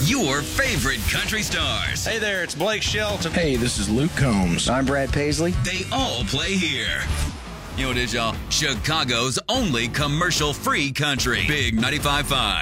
Your favorite country stars. Hey there, it's Blake Shelton. Hey, this is Luke Combs. I'm Brad Paisley. They all play here. You know what it is, y'all? Chicago's only commercial-free country. Big 95.5.